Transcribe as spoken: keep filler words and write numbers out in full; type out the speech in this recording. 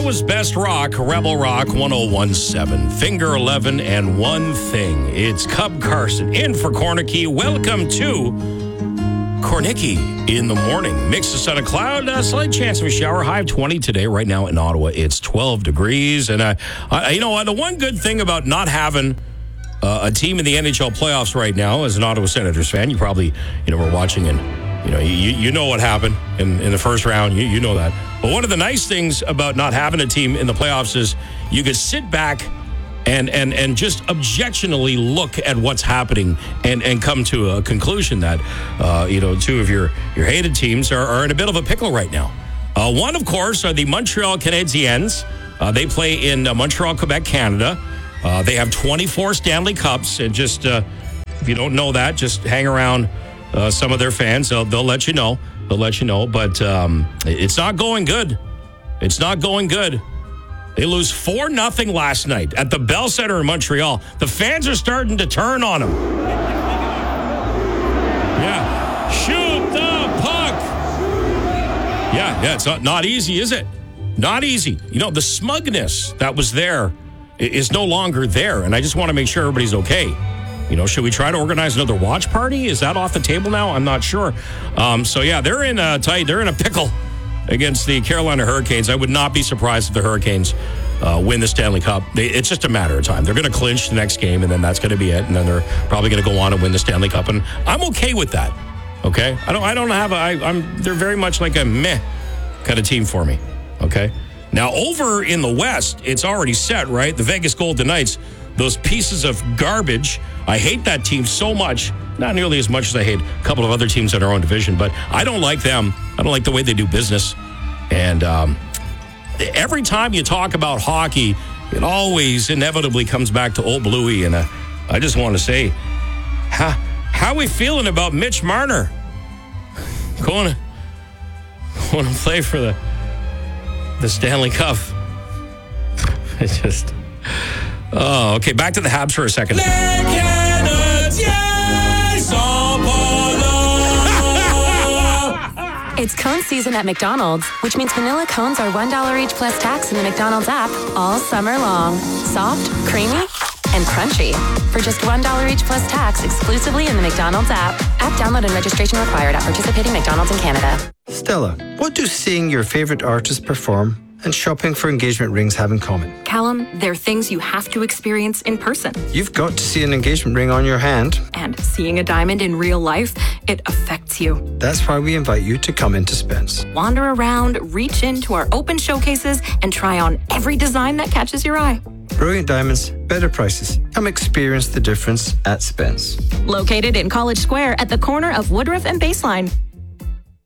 Ottawa's best rock, Rebel Rock one oh one point seven. Finger eleven and one thing. It's Cub Carson in for Cornicky. Welcome to Cornicky in the morning. Mix of sun and cloud, a slight chance of a shower. High of twenty today. Right now in Ottawa, it's twelve degrees. And, uh, I, you know, the one good thing about not having uh, a team in the N H L playoffs right now, as an Ottawa Senators fan, you probably, you know, were watching and, you know, you, you know what happened in, in the first round. You, you know that. But one of the nice things about not having a team in the playoffs is you could sit back and and and just objectionably look at what's happening and, and come to a conclusion that, uh, you know, two of your, your hated teams are, are in a bit of a pickle right now. Uh, one, of course, are the Montreal Canadiens. Uh, they play in uh, Montreal, Quebec, Canada. Uh, they have twenty-four Stanley Cups. And just, uh, if you don't know that, just hang around uh, some of their fans. They'll, they'll let you know. They'll let you know. But um, it's not going good. It's not going good. They lose four nothing last night at the Bell Center in Montreal. The fans are starting to turn on them. Yeah. Shoot the puck. Yeah, yeah, it's not, not easy, is it? Not easy. You know, the smugness that was there is no longer there, and I just want to make sure everybody's okay. You know, should we try to organize another watch party? Is that off the table now? I'm not sure. Um, so, yeah, they're in a tight, they're in a pickle against the Carolina Hurricanes. I would not be surprised if the Hurricanes uh, win the Stanley Cup. They, it's just a matter of time. They're going to clinch the next game, and then that's going to be it. And then they're probably going to go on and win the Stanley Cup. And I'm okay with that. Okay, I don't. I don't have. A, I, I'm. They're very much like a meh kind of team for me. Okay. Now over in the West, it's already set, right? The Vegas Golden Knights. Those pieces of garbage. I hate that team so much. Not nearly as much as I hate a couple of other teams in our own division, but I don't like them. I don't like the way they do business. And um, every time you talk about hockey, it always inevitably comes back to Old Bluey. And uh, I just want to say, how, how are we feeling about Mitch Marner going to, going to play for the, the Stanley Cup? It's just... Oh, okay. Back to the Habs for a second. It's cone season at McDonald's, which means vanilla cones are one dollar each plus tax in the McDonald's app all summer long. Soft, creamy, and crunchy. For just one dollar each plus tax exclusively in the McDonald's app. App download and registration required at participating McDonald's in Canada. Stella, what do seeing your favorite artist perform and shopping for engagement rings have in common? Callum, they're things you have to experience in person. You've got to see an engagement ring on your hand. And seeing a diamond in real life, it affects you. That's why we invite you to come into Spence. Wander around, reach into our open showcases, and try on every design that catches your eye. Brilliant diamonds, better prices. Come experience the difference at Spence. Located in College Square at the corner of Woodruff and Baseline.